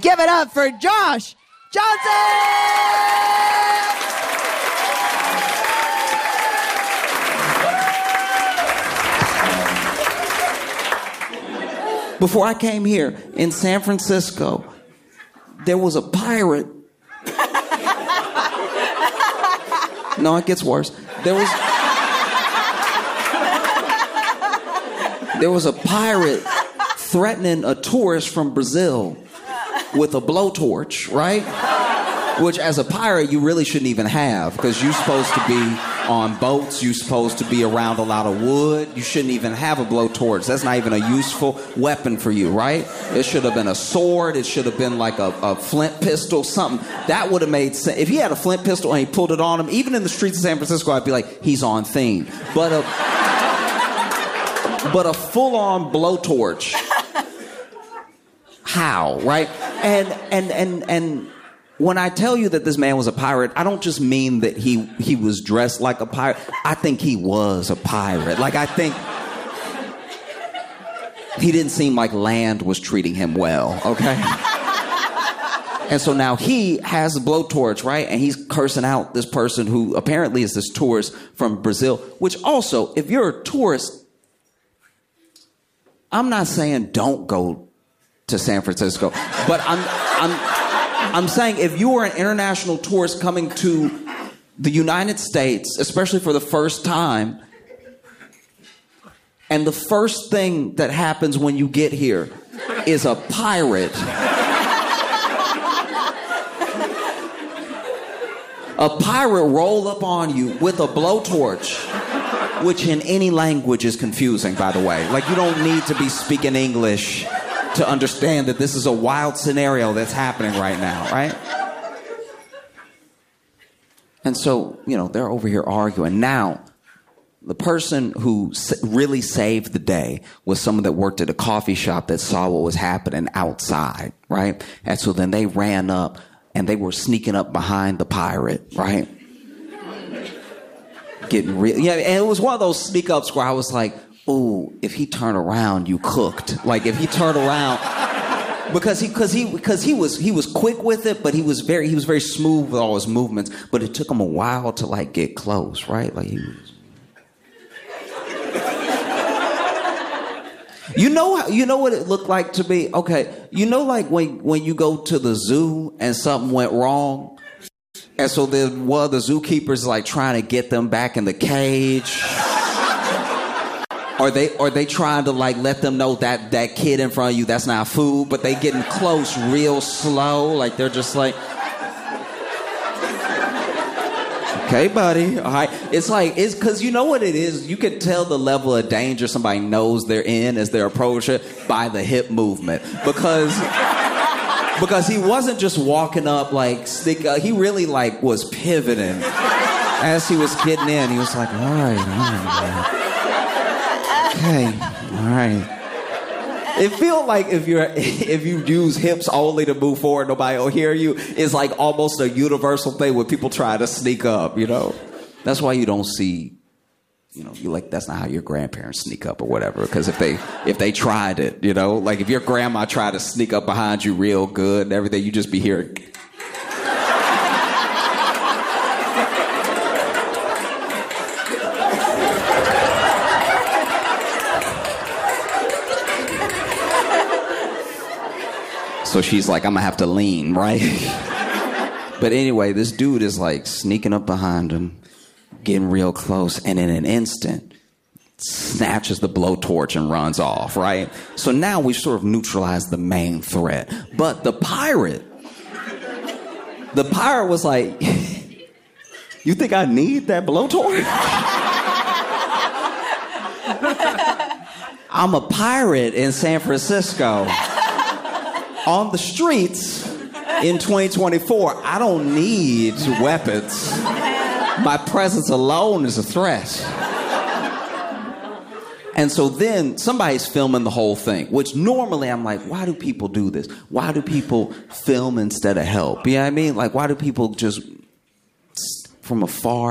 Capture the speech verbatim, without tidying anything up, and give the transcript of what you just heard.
Give it up for Josh Johnson! Before I came here in San Francisco, there was a pirate. No, it gets worse. There was there was a pirate threatening a tourist from Brazil with a blowtorch, right? Which, as a pirate, you really shouldn't even have, because you're supposed to be on boats, you're supposed to be around a lot of wood, you shouldn't even have a blowtorch. That's not even a useful weapon for you, right? It should have been a sword, it should have been like a, a flint pistol, something. That would have made sense. If he had a flint pistol and he pulled it on him, even in the streets of San Francisco, I'd be like, he's on theme. But a, but a full-on blowtorch, how, right? And, and, and, and, when I tell you that this man was a pirate, I don't just mean that he, he was dressed like a pirate. I think he was a pirate. Like, I think he didn't seem like land was treating him well, okay? And so now he has a blowtorch, right? And he's cursing out this person who apparently is this tourist from Brazil, which also, if you're a tourist, I'm not saying don't go to San Francisco, but I'm... I'm I'm saying if you are an international tourist coming to the United States, especially for the first time, and the first thing that happens when you get here is a pirate, a pirate roll up on you with a blowtorch, which in any language is confusing, by the way. Like, you don't need to be speaking English to understand that this is a wild scenario that's happening right now, right? And so, you know, they're over here arguing. Now, the person who really saved the day was someone that worked at a coffee shop that saw what was happening outside, right? And so then they ran up and they were sneaking up behind the pirate, right? Getting real. Yeah, and it was one of those sneak ups where I was like, ooh, if he turned around, you cooked. Like, if he turned around, because he, because he, because he was, he was quick with it, but he was very, he was very smooth with all his movements. But it took him a while to like get close, right? Like he was. You know, how, you know what it looked like to me. Okay, you know, like when when you go to the zoo and something went wrong, and so then one of the zookeepers is like trying to get them back in the cage. Or they, or they trying to like let them know that that kid in front of you, that's not food, but they getting close real slow. Like they're just like, okay, buddy. All right. It's like, it's because you know what it is? You can tell the level of danger somebody knows they're in as they approach it by the hip movement. Because, because he wasn't just walking up like, stick, uh, he really like was pivoting as he was getting in. He was like, all right, all right. Okay, all right. It feels like if you're if you use hips only to move forward, nobody will hear you. It's like almost a universal thing when people try to sneak up, you know? That's why you don't see, you know, you like, that's not how your grandparents sneak up or whatever. Because if they if they tried it, you know, like if your grandma tried to sneak up behind you real good and everything, you just be hearing. So she's like, I'm gonna have to lean, right? But anyway, this dude is like sneaking up behind him, getting real close, and in an instant, snatches the blowtorch and runs off, right? So now we sort of neutralized the main threat. But the pirate, the pirate was like, you think I need that blowtorch? I'm a pirate in San Francisco. On the streets in twenty twenty-four, I don't need weapons. My presence alone is a threat. And so then somebody's filming the whole thing, which normally I'm like, why do people do this? Why do people film instead of help? You know what I mean? Like, why do people just from afar